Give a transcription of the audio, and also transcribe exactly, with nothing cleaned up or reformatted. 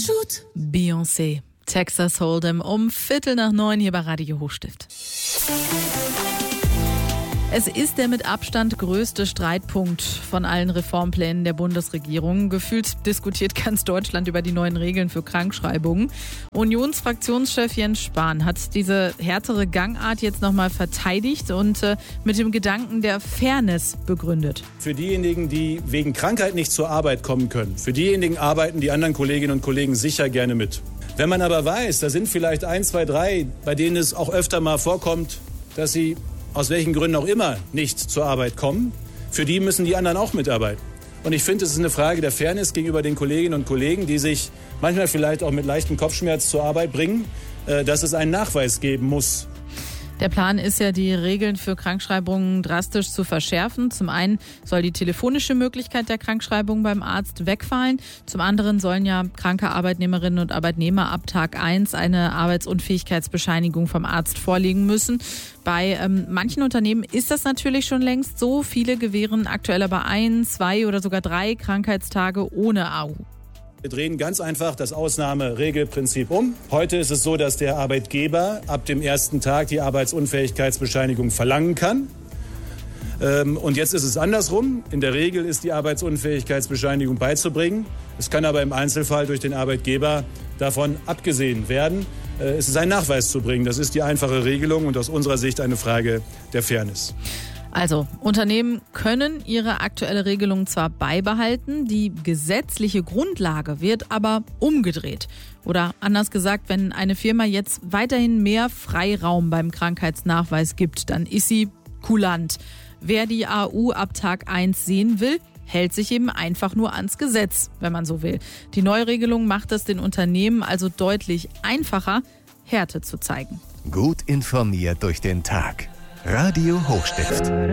Shoot. Beyoncé, Texas Hold'em um Viertel nach neun hier bei Radio Hochstift. Es ist der mit Abstand größte Streitpunkt von allen Reformplänen der Bundesregierung. Gefühlt diskutiert ganz Deutschland über die neuen Regeln für Krankschreibungen. Unionsfraktionschef Jens Spahn hat diese härtere Gangart jetzt nochmal verteidigt und äh, mit dem Gedanken der Fairness begründet. Für diejenigen, die wegen Krankheit nicht zur Arbeit kommen können, für diejenigen arbeiten die anderen Kolleginnen und Kollegen sicher gerne mit. Wenn man aber weiß, da sind vielleicht ein, zwei, drei, bei denen es auch öfter mal vorkommt, dass sie aus welchen Gründen auch immer nicht zur Arbeit kommen, für die müssen die anderen auch mitarbeiten. Und ich finde, es ist eine Frage der Fairness gegenüber den Kolleginnen und Kollegen, die sich manchmal vielleicht auch mit leichtem Kopfschmerz zur Arbeit bringen, dass es einen Nachweis geben muss. Der Plan ist ja, die Regeln für Krankschreibungen drastisch zu verschärfen. Zum einen soll die telefonische Möglichkeit der Krankschreibung beim Arzt wegfallen. Zum anderen sollen ja kranke Arbeitnehmerinnen und Arbeitnehmer ab Tag eins eine Arbeitsunfähigkeitsbescheinigung vom Arzt vorlegen müssen. Bei ähm, manchen Unternehmen ist das natürlich schon längst so. Viele gewähren aktuell aber ein, zwei oder sogar drei Krankheitstage ohne A U. Wir drehen ganz einfach das Ausnahmeregelprinzip um. Heute ist es so, dass der Arbeitgeber ab dem ersten Tag die Arbeitsunfähigkeitsbescheinigung verlangen kann. Und jetzt ist es andersrum. In der Regel ist die Arbeitsunfähigkeitsbescheinigung beizubringen. Es kann aber im Einzelfall durch den Arbeitgeber davon abgesehen werden. Es ist ein Nachweis zu bringen. Das ist die einfache Regelung und aus unserer Sicht eine Frage der Fairness. Also, Unternehmen können ihre aktuelle Regelung zwar beibehalten, die gesetzliche Grundlage wird aber umgedreht. Oder anders gesagt, wenn eine Firma jetzt weiterhin mehr Freiraum beim Krankheitsnachweis gibt, dann ist sie kulant. Wer die A U ab Tag eins sehen will, hält sich eben einfach nur ans Gesetz, wenn man so will. Die Neuregelung macht es den Unternehmen also deutlich einfacher, Härte zu zeigen. Gut informiert durch den Tag. Radio Hochstift.